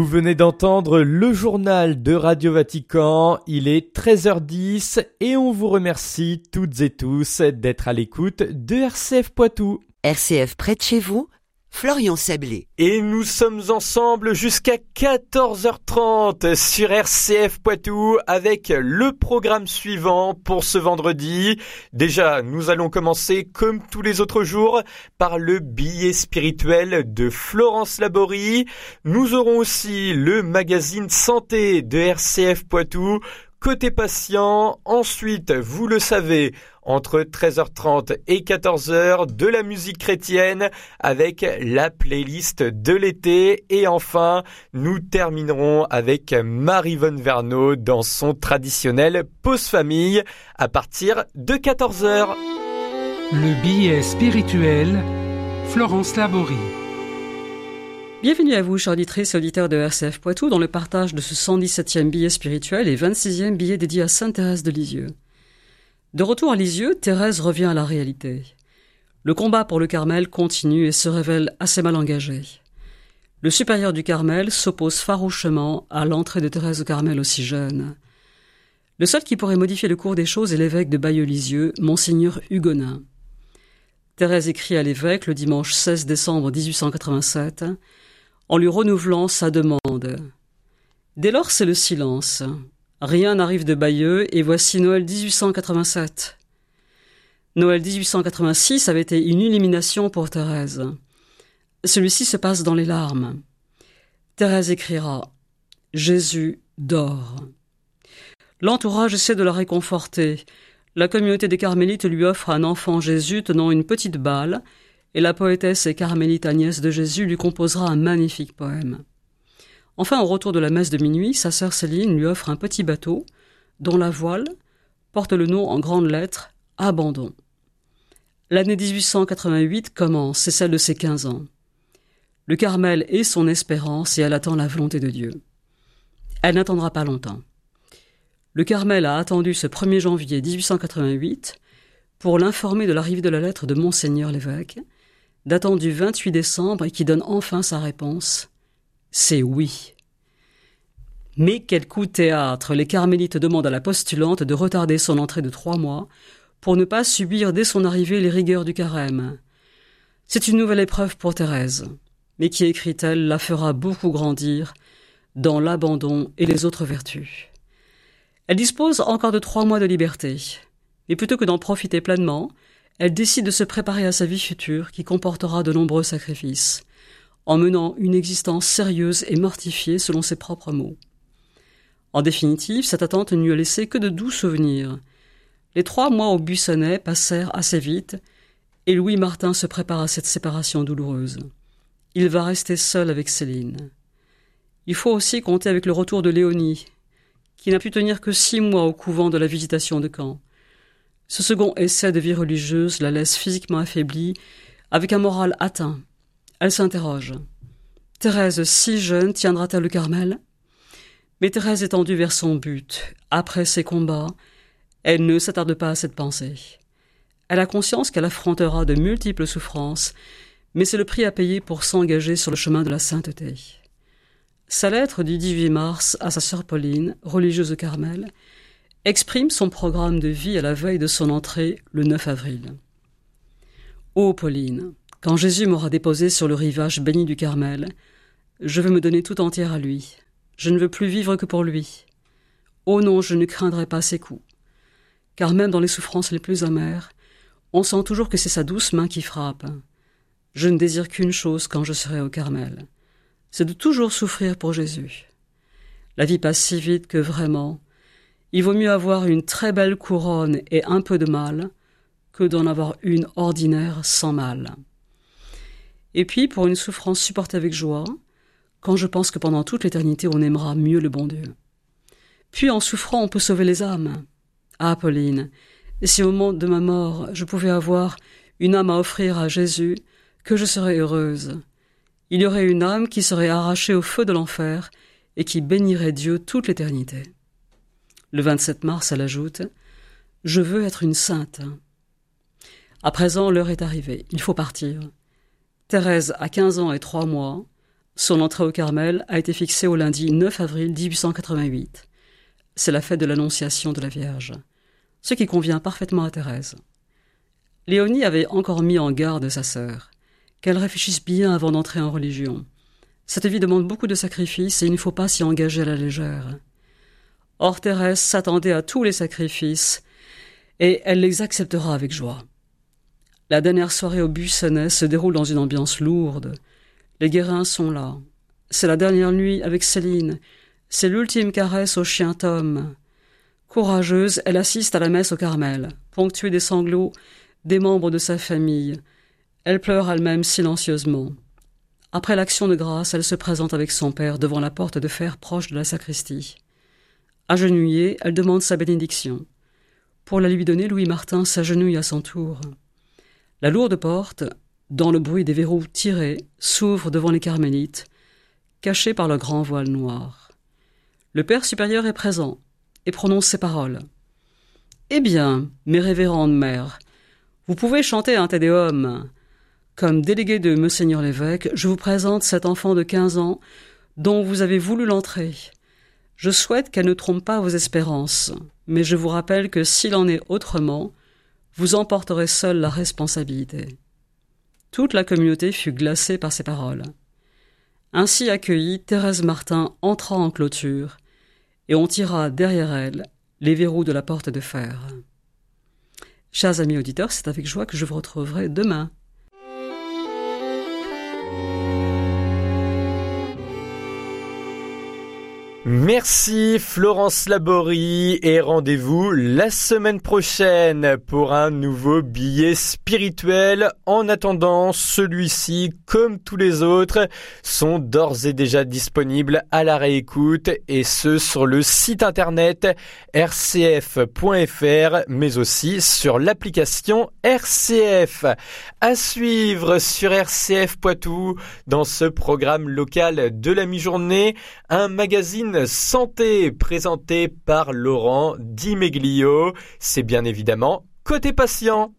Vous venez d'entendre le journal de Radio Vatican, il est 13h10 et on vous remercie toutes et tous d'être à l'écoute de RCF Poitou. RCF près de chez vous, Florian Sablé. Et nous sommes ensemble jusqu'à 14h30 sur RCF Poitou avec le programme suivant pour ce vendredi. Déjà, nous allons commencer comme tous les autres jours par le billet spirituel de Florence Laborie. Nous aurons aussi le magazine santé de RCF Poitou. Côté patient, ensuite, vous le savez, entre 13h30 et 14h, de la musique chrétienne avec la playlist de l'été. Et enfin, nous terminerons avec Marie-Vonne Verneau dans son traditionnel pause famille à partir de 14h. Le billet spirituel, Florence Laborie. Bienvenue à vous, chers auditrices et auditeurs de RCF Poitou, dans le partage de ce 117e billet spirituel et 26e billet dédié à Sainte Thérèse de Lisieux. De retour à Lisieux, Thérèse revient à la réalité. Le combat pour le Carmel continue et se révèle assez mal engagé. Le supérieur du Carmel s'oppose farouchement à l'entrée de Thérèse au Carmel aussi jeune. Le seul qui pourrait modifier le cours des choses est l'évêque de Bayeux-Lisieux, Monseigneur Hugonin. Thérèse écrit à l'évêque le dimanche 16 décembre 1887 en lui renouvelant sa demande. Dès lors, c'est le silence. Rien n'arrive de Bayeux et voici Noël 1887. Noël 1886 avait été une illumination pour Thérèse. Celui-ci se passe dans les larmes. Thérèse écrira « Jésus dort ». L'entourage essaie de la réconforter. La communauté des carmélites lui offre un enfant Jésus tenant une petite balle, et la poétesse et carmélite Agnès de Jésus lui composera un magnifique poème. Enfin, au retour de la messe de minuit, sa sœur Céline lui offre un petit bateau, dont la voile porte le nom en grandes lettres « Abandon ». L'année 1888 commence, c'est celle de ses 15 ans. Le Carmel est son espérance et elle attend la volonté de Dieu. Elle n'attendra pas longtemps. Le Carmel a attendu ce 1er janvier 1888 pour l'informer de l'arrivée de la lettre de Monseigneur l'évêque, datant du 28 décembre et qui donne enfin sa réponse. C'est oui. Mais quel coup de théâtre! Les carmélites demandent à la postulante de retarder son entrée de 3 mois pour ne pas subir dès son arrivée les rigueurs du carême. C'est une nouvelle épreuve pour Thérèse, mais qui, écrit-elle, la fera beaucoup grandir dans l'abandon et les autres vertus. Elle dispose encore de 3 mois de liberté, mais plutôt que d'en profiter pleinement, elle décide de se préparer à sa vie future qui comportera de nombreux sacrifices, en menant une existence sérieuse et mortifiée selon ses propres mots. En définitive, cette attente ne lui a laissé que de doux souvenirs. Les 3 mois au Buissonnet passèrent assez vite, et Louis Martin se prépare à cette séparation douloureuse. Il va rester seul avec Céline. Il faut aussi compter avec le retour de Léonie, qui n'a pu tenir que 6 mois au couvent de la Visitation de Caen. Ce second essai de vie religieuse la laisse physiquement affaiblie, avec un moral atteint. Elle s'interroge. Thérèse, si jeune, tiendra-t-elle le Carmel? Mais Thérèse est tendue vers son but. Après ses combats, elle ne s'attarde pas à cette pensée. Elle a conscience qu'elle affrontera de multiples souffrances, mais c'est le prix à payer pour s'engager sur le chemin de la sainteté. Sa lettre du 18 mars à sa sœur Pauline, religieuse au Carmel, exprime son programme de vie à la veille de son entrée le 9 avril. Ô Pauline, quand Jésus m'aura déposé sur le rivage béni du Carmel, je veux me donner tout entière à lui. Je ne veux plus vivre que pour lui. Oh non, je ne craindrai pas ses coups. Car même dans les souffrances les plus amères, on sent toujours que c'est sa douce main qui frappe. Je ne désire qu'une chose quand je serai au Carmel, c'est de toujours souffrir pour Jésus. La vie passe si vite que vraiment, il vaut mieux avoir une très belle couronne et un peu de mal que d'en avoir une ordinaire sans mal. Et puis, pour une souffrance supportée avec joie, quand je pense que pendant toute l'éternité on aimera mieux le bon Dieu. Puis en souffrant on peut sauver les âmes. Ah Pauline, et si au moment de ma mort je pouvais avoir une âme à offrir à Jésus, que je serais heureuse. Il y aurait une âme qui serait arrachée au feu de l'enfer et qui bénirait Dieu toute l'éternité. Le 27 mars, elle ajoute « Je veux être une sainte ». À présent, l'heure est arrivée, il faut partir. Thérèse a 15 ans et 3 mois, Son entrée au Carmel a été fixée au lundi 9 avril 1888. C'est la fête de l'Annonciation de la Vierge, ce qui convient parfaitement à Thérèse. Léonie avait encore mis en garde sa sœur, qu'elle réfléchisse bien avant d'entrer en religion. Cette vie demande beaucoup de sacrifices et il ne faut pas s'y engager à la légère. Or Thérèse s'attendait à tous les sacrifices et elle les acceptera avec joie. La dernière soirée au Buissonnet se déroule dans une ambiance lourde. Les Guérins sont là. C'est la dernière nuit avec Céline. C'est l'ultime caresse au chien Tom. Courageuse, elle assiste à la messe au Carmel, ponctuée des sanglots des membres de sa famille. Elle pleure elle-même silencieusement. Après l'action de grâce, elle se présente avec son père devant la porte de fer proche de la sacristie. Agenouillée, elle demande sa bénédiction. Pour la lui donner, Louis Martin s'agenouille à son tour. La lourde porte, dans le bruit des verrous tirés, s'ouvre devant les carmélites, cachés par le grand voile noir. Le Père supérieur est présent et prononce ces paroles. « Eh bien, mes révérendes mères, vous pouvez chanter un Te Deum. Comme délégué de Monseigneur l'évêque, je vous présente cet enfant de 15 ans dont vous avez voulu l'entrée. Je souhaite qu'elle ne trompe pas vos espérances, mais je vous rappelle que s'il en est autrement, vous en porterez seul la responsabilité. » Toute la communauté fut glacée par ces paroles. Ainsi accueillie, Thérèse Martin entra en clôture et on tira derrière elle les verrous de la porte de fer. Chers amis auditeurs, c'est avec joie que je vous retrouverai demain. Merci Florence Laborie et rendez-vous la semaine prochaine pour un nouveau billet spirituel. En attendant, celui-ci, comme tous les autres, sont d'ores et déjà disponibles à la réécoute et ce sur le site internet rcf.fr mais aussi sur l'application RCF. À suivre sur RCF Poitou dans ce programme local de la mi-journée, un magazine santé présenté par Laurent Di Meglio. C'est bien évidemment Côté Patient.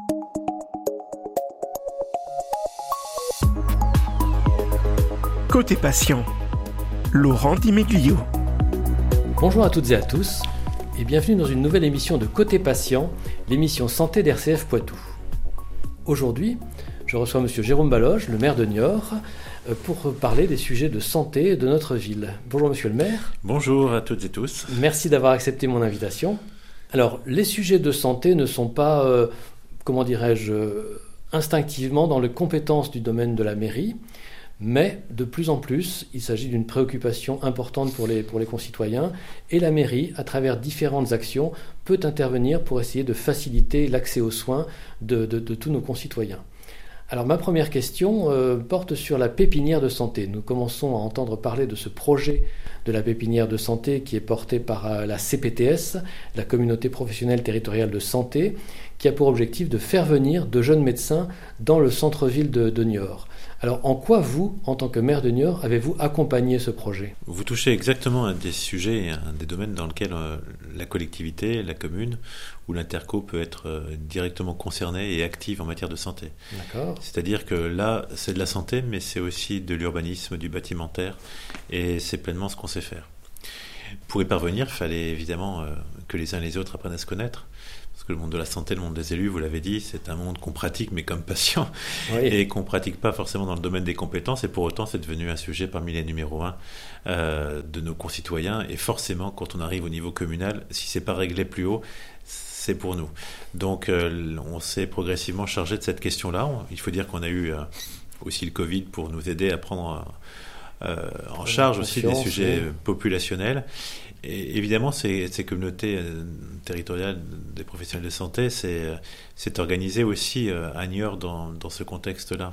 Côté Patient, Laurent Di Meglio. Bonjour à toutes et à tous et bienvenue dans une nouvelle émission de Côté Patient, l'émission santé d'RCF Poitou. Aujourd'hui, je reçois monsieur Jérôme Baloge, le maire de Niort, pour parler des sujets de santé de notre ville. Bonjour monsieur le maire. Bonjour à toutes et tous. Merci d'avoir accepté mon invitation. Alors, les sujets de santé ne sont pas, instinctivement dans les compétences du domaine de la mairie, mais de plus en plus, il s'agit d'une préoccupation importante pour les concitoyens et la mairie, à travers différentes actions, peut intervenir pour essayer de faciliter l'accès aux soins de tous nos concitoyens. Alors ma première question porte sur la pépinière de santé. Nous commençons à entendre parler de ce projet de la pépinière de santé qui est porté par la CPTS, la Communauté professionnelle territoriale de santé, qui a pour objectif de faire venir de jeunes médecins dans le centre-ville de Niort. Alors en quoi vous, en tant que maire de Niort, avez-vous accompagné ce projet ? Vous touchez exactement un des sujets, un des domaines dans lesquels la collectivité, la commune ou l'interco peut être directement concernée et active en matière de santé. D'accord. C'est-à-dire que là, c'est de la santé, mais c'est aussi de l'urbanisme, du bâtimentaire, et c'est pleinement ce qu'on sait faire. Pour y parvenir, il fallait évidemment que les uns et les autres apprennent à se connaître. Parce que le monde de la santé, le monde des élus, vous l'avez dit, c'est un monde qu'on pratique, mais comme patient, oui. Et qu'on ne pratique pas forcément dans le domaine des compétences. Et pour autant, c'est devenu un sujet parmi les numéros 1 de nos concitoyens. Et forcément, quand on arrive au niveau communal, si ce n'est pas réglé plus haut, c'est pour nous. Donc, on s'est progressivement chargé de cette question-là. Il faut dire qu'on a eu aussi le Covid pour nous aider à prendre en charge aussi des sujets populationnels. Et évidemment, ces communautés territoriales des professionnels de santé, c'est organisé aussi à Niort dans ce contexte-là.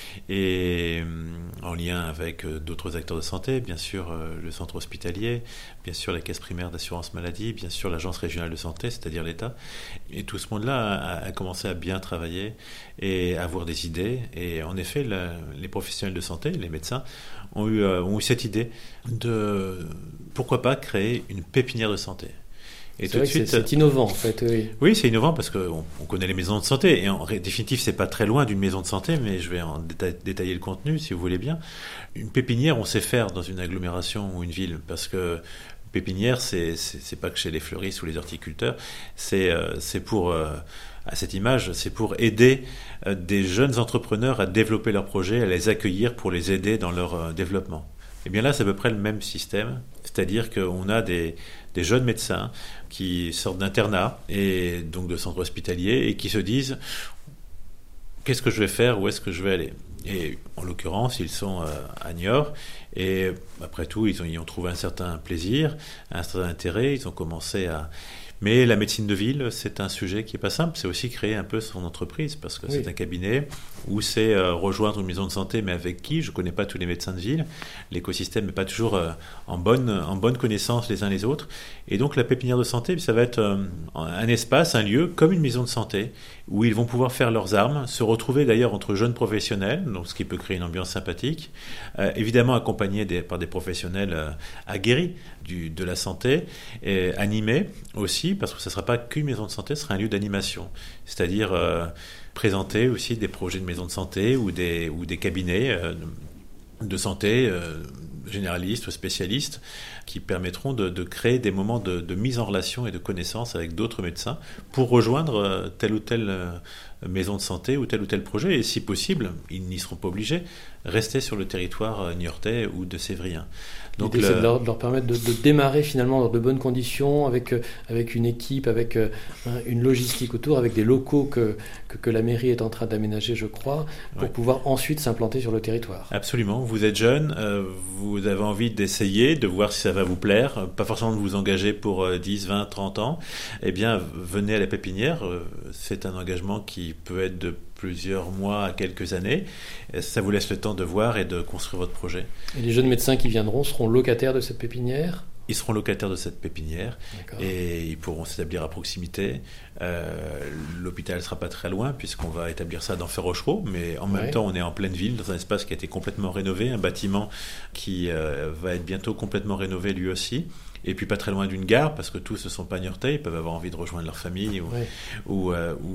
Et en lien avec d'autres acteurs de santé, bien sûr le centre hospitalier, bien sûr la caisse primaire d'assurance maladie, bien sûr l'agence régionale de santé, c'est-à-dire l'État. Et tout ce monde-là a commencé à bien travailler et à avoir des idées. Et en effet, les professionnels de santé, les médecins, ont eu cette idée de, pourquoi pas, créer une pépinière de santé. Et c'est vrai que c'est innovant en fait. Oui, c'est innovant parce qu'on connaît les maisons de santé et en définitive c'est pas très loin d'une maison de santé, mais je vais en détailler le contenu si vous voulez bien. Une pépinière, on sait faire dans une agglomération ou une ville parce que pépinière, c'est pas que chez les fleuristes ou les horticulteurs, c'est pour à cette image, c'est pour aider des jeunes entrepreneurs à développer leurs projets, à les accueillir pour les aider dans leur développement. Et bien là, c'est à peu près le même système, c'est-à-dire qu'on a des jeunes médecins qui sortent d'internat et donc de centres hospitaliers et qui se disent qu'est-ce que je vais faire, où est-ce que je vais aller. Et en l'occurrence, ils sont à Niort et après tout, ils y ont trouvé un certain plaisir, un certain intérêt, ils ont commencé à... Mais la médecine de ville, c'est un sujet qui n'est pas simple. C'est aussi créer un peu son entreprise parce que c'est un cabinet où c'est rejoindre une maison de santé, mais avec qui? Je ne connais pas tous les médecins de ville. L'écosystème n'est pas toujours en bonne connaissance les uns les autres. Et donc la pépinière de santé, ça va être un espace, un lieu comme une maison de santé où ils vont pouvoir faire leurs armes, se retrouver d'ailleurs entre jeunes professionnels, donc ce qui peut créer une ambiance sympathique, évidemment accompagnés par des professionnels aguerris de la santé, et animés aussi, parce que ce ne sera pas qu'une maison de santé, ce sera un lieu d'animation, c'est-à-dire présenter aussi des projets de maison de santé ou des cabinets de santé généralistes ou spécialistes qui permettront de créer des moments de mise en relation et de connaissance avec d'autres médecins pour rejoindre telle ou telle maison de santé ou tel projet. Et si possible, ils n'y seront pas obligés, rester sur le territoire niortais ou de Sévrien. Donc l'idée, c'est de leur permettre de démarrer finalement dans de bonnes conditions, avec une équipe, avec une logistique autour, avec des locaux que la mairie est en train d'aménager, je crois, pour pouvoir ensuite s'implanter sur le territoire. Absolument. Vous êtes jeune, vous avez envie d'essayer, de voir si ça va vous plaire, pas forcément de vous engager pour 10, 20, 30 ans. Eh bien, venez à la pépinière. C'est un engagement qui peut être de plusieurs mois à quelques années. Ça vous laisse le temps de voir et de construire votre projet. Et les jeunes médecins qui viendront seront locataires de cette pépinière ? Ils seront locataires de cette pépinière. D'accord. Et ils pourront s'établir à proximité. L'hôpital ne sera pas très loin puisqu'on va établir ça dans Ferrochereau, mais en même temps on est en pleine ville dans un espace qui a été complètement rénové, un bâtiment qui va être bientôt complètement rénové lui aussi. Et puis pas très loin d'une gare, parce que tous ne sont pas niortais, ils peuvent avoir envie de rejoindre leur famille ou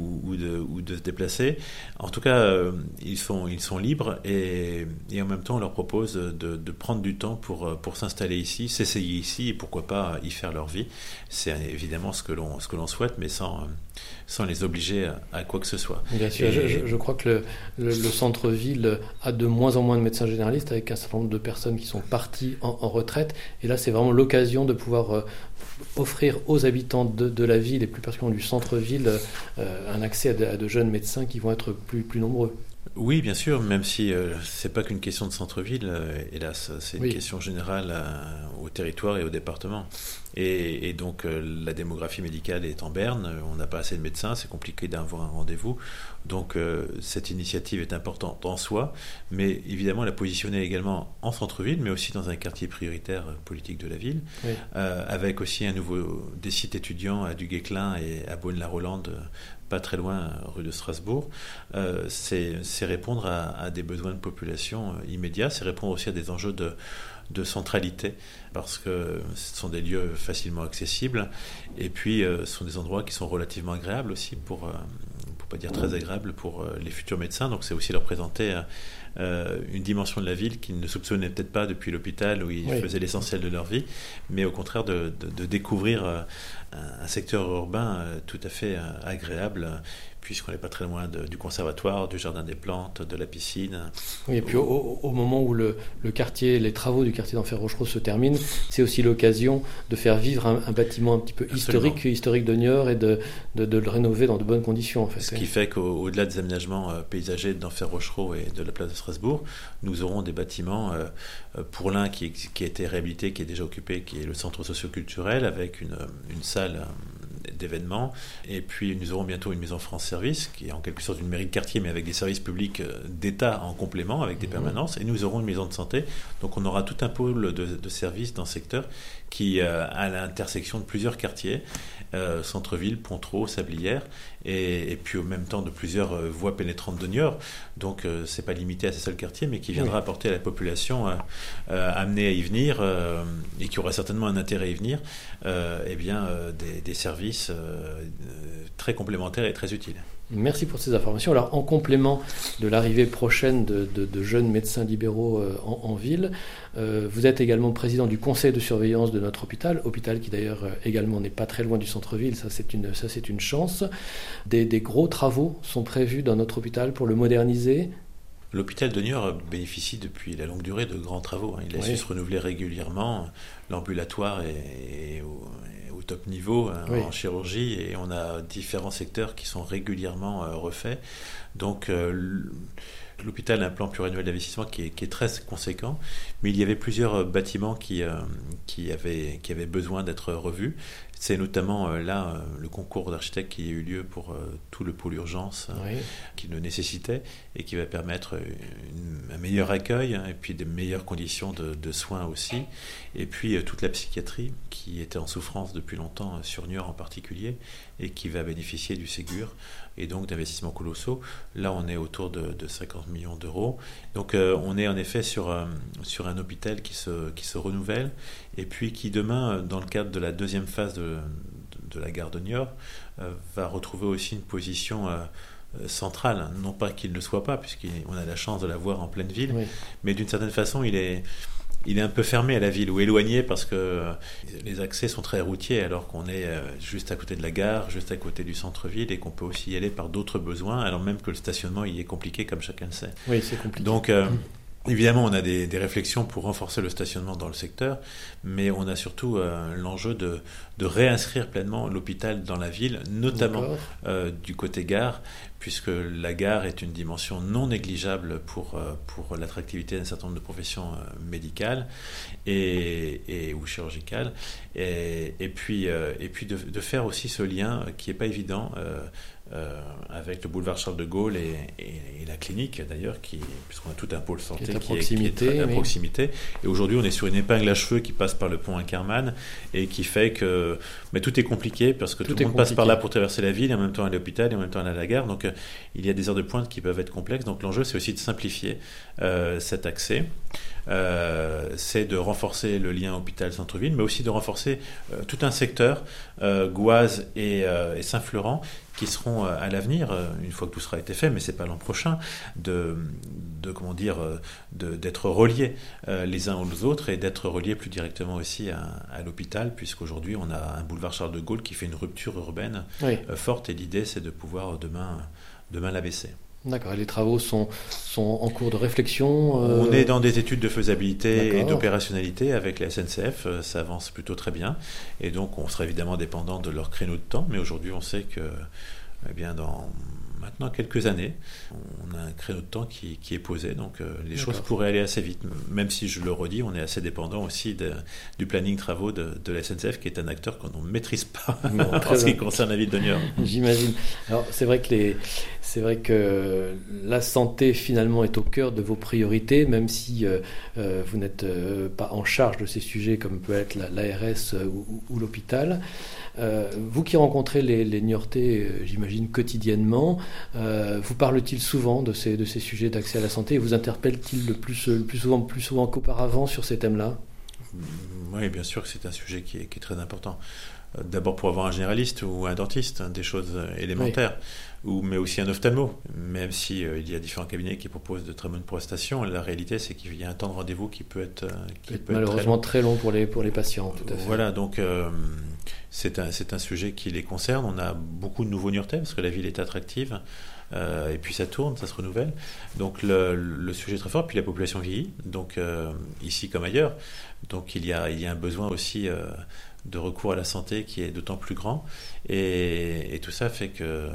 de se déplacer. En tout cas, ils sont libres et en même temps on leur propose de prendre du temps pour s'installer ici, s'essayer ici et pourquoi pas y faire leur vie. C'est évidemment ce que l'on souhaite, mais sans les obliger à quoi que ce soit. Bien sûr, je crois que le centre-ville a de moins en moins de médecins généralistes, avec un certain nombre de personnes qui sont parties en retraite, et là c'est vraiment l'occasion de pouvoir offrir aux habitants de la ville et plus particulièrement du centre-ville un accès à de jeunes médecins qui vont être plus nombreux. Oui, bien sûr, même si c'est pas qu'une question de centre-ville, hélas, c'est une question générale au territoire et au département. Et donc la démographie médicale est en berne, on n'a pas assez de médecins, c'est compliqué d'avoir un rendez-vous. Donc cette initiative est importante en soi, mais évidemment la positionner également en centre-ville, mais aussi dans un quartier prioritaire politique de la ville, avec aussi des sites étudiants à Duguesclin et à Beaune-la-Rolande, pas très loin, rue de Strasbourg. C'est répondre à des besoins de population immédiats, c'est répondre aussi à des enjeux de centralité, parce que ce sont des lieux facilement accessibles, et puis ce sont des endroits qui sont relativement agréables aussi, pour pas dire très agréables pour les futurs médecins. Donc c'est aussi leur présenter une dimension de la ville qu'ils ne soupçonnaient peut-être pas depuis l'hôpital où ils faisaient l'essentiel de leur vie, mais au contraire de découvrir un secteur urbain tout à fait agréable, puisqu'on n'est pas très loin du conservatoire, du jardin des plantes, de la piscine. Oui, et puis au moment où le quartier, les travaux du quartier d'Enfer-Rochereau se terminent, c'est aussi l'occasion de faire vivre un bâtiment un petit peu historique de Niort, et de le rénover dans de bonnes conditions. En fait. Ce qui fait qu'au-delà des aménagements paysagers d'Enfer-Rochereau et de la place de Strasbourg, nous aurons des bâtiments, pour l'un qui a été réhabilité, qui est déjà occupé, qui est le centre socio-culturel, avec une salle d'événements, et puis nous aurons bientôt une maison France Service qui est en quelque sorte une mairie de quartier, mais avec des services publics d'État en complément, avec des permanences, et nous aurons une maison de santé. Donc on aura tout un pôle de services dans ce secteur qui à l'intersection de plusieurs quartiers, centre-ville, Pontrot, Sablières, et puis au même temps de plusieurs voies pénétrantes de Niort. Donc c'est pas limité à ces seuls quartiers, mais qui viendra apporter à la population amenée à y venir et qui aura certainement un intérêt à y venir, des services très complémentaires et très utiles. Merci pour ces informations. Alors, en complément de l'arrivée prochaine de jeunes médecins libéraux en ville, vous êtes également président du conseil de surveillance de notre hôpital qui d'ailleurs également n'est pas très loin du centre-ville, ça c'est une chance. Des gros travaux sont prévus dans notre hôpital pour le moderniser. L'hôpital de Niort bénéficie depuis la longue durée de grands travaux. Il a su se renouveler régulièrement. L'ambulatoire est au top niveau en chirurgie et on a différents secteurs qui sont régulièrement refaits. Donc l'hôpital a un plan pluriannuel d'investissement qui est très conséquent, mais il y avait plusieurs bâtiments qui avaient besoin d'être revus. C'est notamment le concours d'architectes qui a eu lieu pour tout le pôle urgence qui le nécessitait et qui va permettre un meilleur accueil et puis de meilleures conditions de soins aussi. Et puis toute la psychiatrie qui était en souffrance depuis longtemps sur Niort en particulier et qui va bénéficier du Ségur et donc d'investissements colossaux. Là, on est autour de 50 millions d'euros. Donc on est en effet sur un hôpital qui se renouvelle et puis qui demain, dans le cadre de la deuxième phase de la gare de Niort, va retrouver aussi une position centrale. Non pas qu'il ne le soit pas, puisqu'on a la chance de la voir en pleine ville, mais d'une certaine façon, il est un peu fermé à la ville ou éloigné parce que les accès sont très routiers alors qu'on est juste à côté de la gare, juste à côté du centre-ville et qu'on peut aussi y aller par d'autres besoins alors même que le stationnement il est compliqué comme chacun le sait. Oui, c'est compliqué. Donc évidemment, on a des réflexions pour renforcer le stationnement dans le secteur, mais on a surtout l'enjeu de réinscrire pleinement l'hôpital dans la ville, notamment du côté gare, puisque la gare est une dimension non négligeable pour l'attractivité d'un certain nombre de professions médicales ou chirurgicales, et puis de faire aussi ce lien qui n'est pas évident avec le boulevard Charles de Gaulle et la clinique d'ailleurs, puisqu'on a tout un pôle santé qui est à proximité. Et aujourd'hui, on est sur une épingle à cheveux qui passe par le pont Inkermann et qui fait que tout est compliqué parce que tout le monde passe par là pour traverser la ville et en même temps aller à l'hôpital et en même temps aller à la gare. Donc il y a des heures de pointe qui peuvent être complexes. Donc l'enjeu, c'est aussi de simplifier cet accès. C'est de renforcer le lien hôpital-centre-ville, mais aussi de renforcer tout un secteur, Gouaz et Saint-Florent, qui seront à l'avenir, une fois que tout sera été fait, mais c'est pas l'an prochain, d'être reliés les uns aux autres et d'être reliés plus directement aussi à l'hôpital, puisqu'aujourd'hui on a un boulevard Charles de Gaulle qui fait une rupture urbaine forte et l'idée c'est de pouvoir demain l'abaisser. D'accord, et les travaux sont en cours de réflexion On est dans des études de faisabilité et d'opérationnalité avec la SNCF, ça avance plutôt très bien, et donc on sera évidemment dépendant de leur créneau de temps, mais aujourd'hui on sait que dans maintenant quelques années, on a un créneau de temps qui est posé, donc les choses pourraient aller assez vite, même si je le redis, on est assez dépendant aussi du planning travaux de la SNCF, qui est un acteur qu'on ne maîtrise pas en ce qui concerne la ville de Niort. J'imagine. Alors c'est vrai que la santé finalement est au cœur de vos priorités, même si vous n'êtes pas en charge de ces sujets comme peut être l'ARS ou l'hôpital. Vous qui rencontrez les Niortais, j'imagine quotidiennement, vous parle-t-il souvent de ces sujets d'accès à la santé et vous interpelle-t-il plus souvent qu'auparavant sur ces thèmes-là ? Oui, bien sûr que c'est un sujet qui est très important. D'abord pour avoir un généraliste ou un dentiste, des choses élémentaires, mais aussi un ophtalmo. Même si il y a différents cabinets qui proposent de très bonnes prestations, la réalité c'est qu'il y a un temps de rendez-vous qui peut être malheureusement très long pour les patients. Tout à fait. Voilà, donc c'est un sujet qui les concerne. On a beaucoup de nouveaux Niortais parce que la ville est attractive. Et puis ça tourne, ça se renouvelle. Donc le sujet est très fort. Puis la population vieillit, donc ici comme ailleurs. Donc il y a un besoin aussi de recours à la santé qui est d'autant plus grand. Et tout ça fait que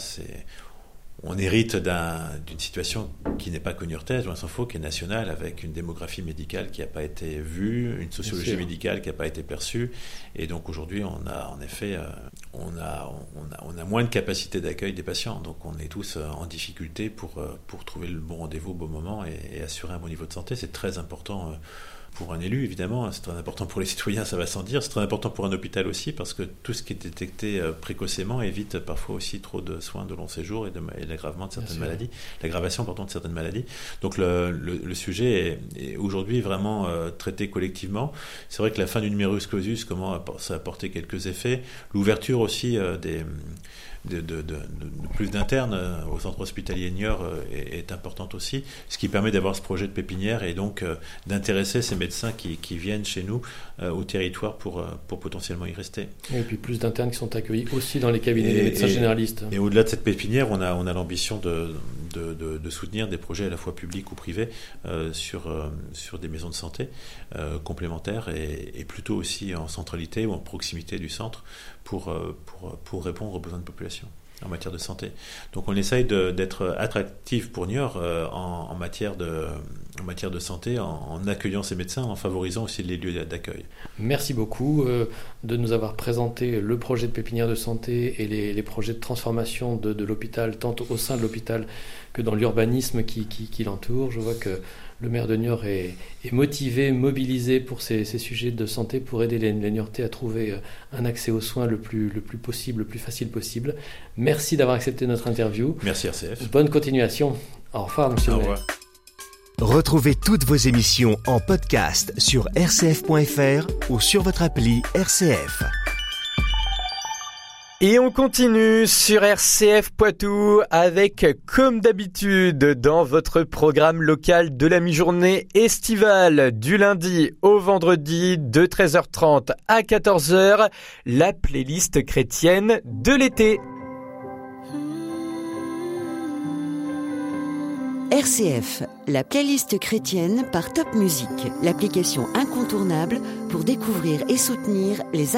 on hérite d'une situation qui n'est pas que niortaise, loin s'en faut, qui est nationale, avec une démographie médicale qui n'a pas été vue, une sociologie médicale qui n'a pas été perçue, et donc aujourd'hui on a en effet on a moins de capacité d'accueil des patients, donc on est tous en difficulté pour trouver le bon rendez-vous au bon moment et assurer un bon niveau de santé. C'est très important pour un élu, évidemment, c'est très important pour les citoyens, ça va sans dire, c'est très important pour un hôpital aussi, parce que tout ce qui est détecté précocement évite parfois aussi trop de soins de long séjour et l'aggravation de certaines maladies. Donc le sujet est aujourd'hui vraiment traité collectivement. C'est vrai que la fin du numerus clausus, ça a apporté quelques effets. L'ouverture aussi de plus d'internes au centre hospitalier Niort est importante aussi, ce qui permet d'avoir ce projet de pépinière et donc d'intéresser ces médecins qui viennent chez nous au territoire pour potentiellement y rester. Et puis plus d'internes qui sont accueillis aussi dans les cabinets des médecins généralistes. Et au-delà de cette pépinière, on a l'ambition de soutenir des projets à la fois publics ou privés sur des maisons de santé complémentaires et plutôt aussi en centralité ou en proximité du centre pour répondre aux besoins de population en matière de santé. Donc on essaye d'être attractif pour Niort en matière de santé, en accueillant ces médecins, en favorisant aussi les lieux d'accueil. Merci beaucoup de nous avoir présenté le projet de pépinière de santé et les projets de transformation de l'hôpital, tant au sein de l'hôpital que dans l'urbanisme qui l'entoure. Je vois que le maire de Niort est motivé, mobilisé pour ces sujets de santé, pour aider les Niortais à trouver un accès aux soins le plus possible, le plus facile possible. Merci d'avoir accepté notre interview. Merci RCF. Bonne continuation. Au revoir, monsieur le maire. Retrouvez toutes vos émissions en podcast sur rcf.fr ou sur votre appli RCF. Et on continue sur RCF Poitou avec, comme d'habitude, dans votre programme local de la mi-journée estivale, du lundi au vendredi de 13h30 à 14h, la playlist chrétienne de l'été. RCF, la playlist chrétienne par Top Music, l'application incontournable pour découvrir et soutenir les